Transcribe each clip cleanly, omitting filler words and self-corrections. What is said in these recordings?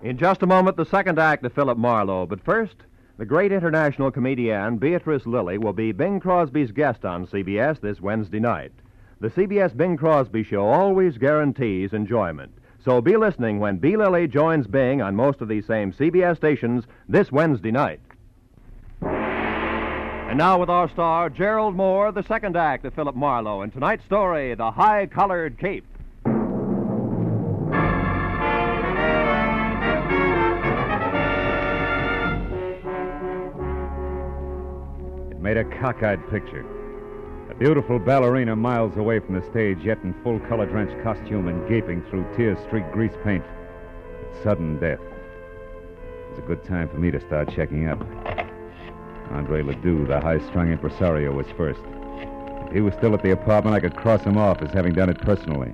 In just a moment, the second act of Philip Marlowe. But first, the great international comedienne Beatrice Lillie will be Bing Crosby's guest on CBS this Wednesday night. The CBS Bing Crosby Show always guarantees enjoyment. So be listening when B. Lillie joins Bing on most of these same CBS stations this Wednesday night. And now with our star, Gerald Moore, the second act of Philip Marlowe, and tonight's story, The High-Collared Cape. It made a cockeyed picture. A beautiful ballerina miles away from the stage, yet in full color-drenched costume and gaping through tear-streaked grease paint. It's sudden death. It was a good time for me to start checking up. Andre Ledoux, the high-strung impresario, was first. If he was still at the apartment, I could cross him off as having done it personally.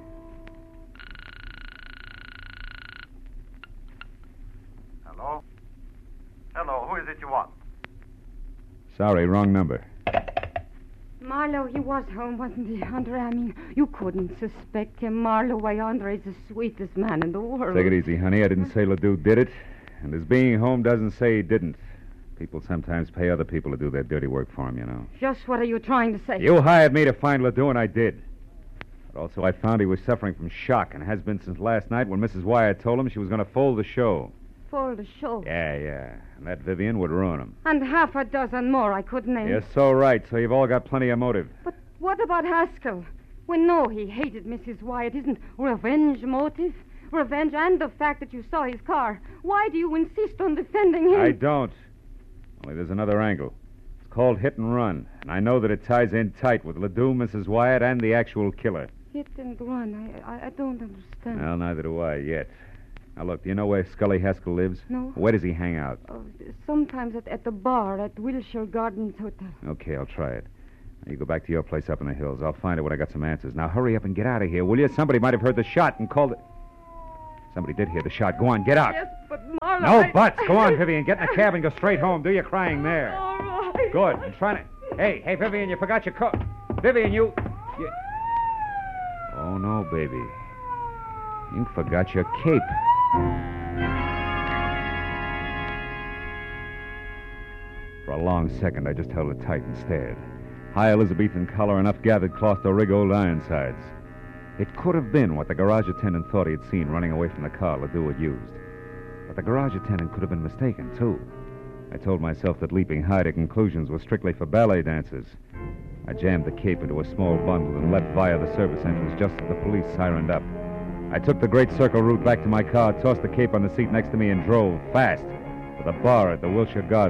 Hello? Hello, who is it you want? Sorry, wrong number. Marlowe, he was home, wasn't he, Andre? I mean, you couldn't suspect him. Marlowe, why, Andre's the sweetest man in the world. Take it easy, honey. I didn't say Ledoux did it. And his being home doesn't say he didn't. People sometimes pay other people to do their dirty work for them, you know. Just what are you trying to say? You hired me to find Ledoux, and I did. But also I found he was suffering from shock, and has been since last night when Mrs. Wyatt told him she was going to fold the show. Fold the show? Yeah. And that Vivian would ruin him. And half a dozen more I could name. You're so right, so you've all got plenty of motive. But what about Haskell? We know he hated Mrs. Wyatt. Isn't revenge motive? Revenge and the fact that you saw his car. Why do you insist on defending him? I don't. Only there's another angle. It's called hit and run. And I know that it ties in tight with Ledoux, Mrs. Wyatt, and the actual killer. Hit and run? I don't understand. Well, neither do I yet. Now, look, do you know where Scully Haskell lives? No. Where does he hang out? Sometimes at the bar at Wilshire Gardens Hotel. Okay, I'll try it. Now, you go back to your place up in the hills. I'll find it when I got some answers. Now, hurry up and get out of here, will you? Somebody might have heard the shot and called it... Somebody did hear the shot. Go on, get out. Yes, but Marlowe... No buts. Go on, Vivian. Get in the cab and go straight home. Do your crying there. All right. Good. I'm trying to... Hey, Vivian, you forgot your coat. Vivian, you... Oh, no, baby. You forgot your cape. For a long second, I just held it tight and stared. High Elizabethan collar, enough gathered cloth to rig old Ironsides. It could have been what the garage attendant thought he had seen running away from the car Ledoux had used. But the garage attendant could have been mistaken, too. I told myself that leaping high to conclusions was strictly for ballet dancers. I jammed the cape into a small bundle and leapt via the service entrance just as the police sirened up. I took the Great Circle route back to my car, tossed the cape on the seat next to me, and drove fast for the bar at the Wilshire Gardens.